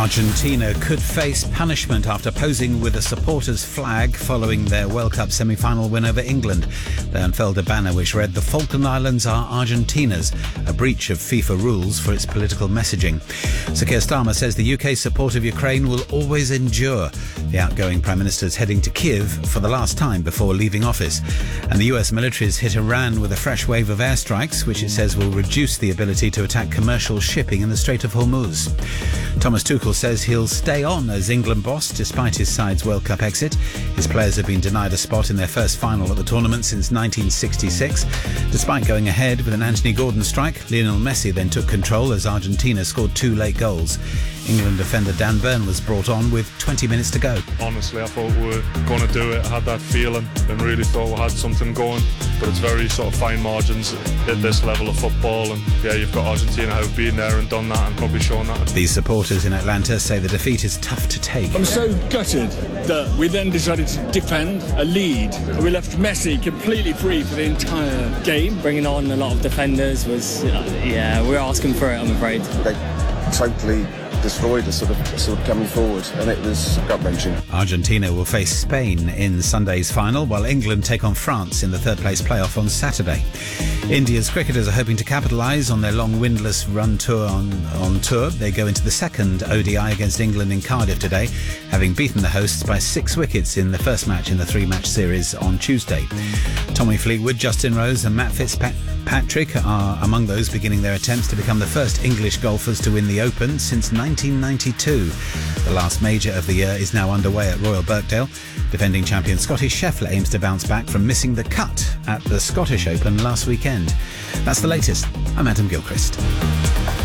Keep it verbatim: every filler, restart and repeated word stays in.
Argentina could face punishment after posing with a supporters' flag following their World Cup semi-final win over England. They unfurled a banner which read, "The Falkland Islands are Argentina's," a breach of FIFA rules for its political messaging. Sir Keir Starmer says the U K's support of Ukraine will always endure. The outgoing Prime Minister is heading to Kiev for the last time before leaving office. And the U S military has hit Iran with a fresh wave of airstrikes, which it says will reduce the ability to attack commercial shipping in the Strait of Hormuz. Thomas Tuchel says he'll stay on as England boss despite his side's World Cup exit. His players have been denied a spot in their first final at the tournament since nineteen sixty-six. Despite going ahead with an Anthony Gordon strike, Lionel Messi then took control as Argentina scored two late goals. England defender Dan Burn was brought on with twenty minutes to go. Honestly, I thought we were going to do it. I had that feeling and really thought we had something going. But it's very sort of fine margins at this level of football. And yeah, you've got Argentina who've been there and done that and probably shown that. These supporters in Atlanta say the defeat is tough to take. I'm so gutted that we then decided to defend a lead. We left Messi completely free for the entire game. Bringing on a lot of defenders was, uh, yeah, we're asking for it, I'm afraid. They totally destroyed us sort of, sort of coming forward, and it was gut-wrenching. Argentina will face Spain in Sunday's final, while England take on France in the third-place playoff on Saturday. India's cricketers are hoping to capitalise on their long windless run tour on, on tour. They go into the second O D I against England in Cardiff today, having beaten the hosts by six wickets in the first match in the three-match series on Tuesday. Tommy Fleetwood, Justin Rose and Matt Fitzpatrick are among those beginning their attempts to become the first English golfers to win the Open since nineteen ninety-two. The last major of the year is now underway at Royal Birkdale. Defending champion Scotty Scheffler aims to bounce back from missing the cut at the Scottish Open last weekend. That's the latest. I'm Adam Gilchrist.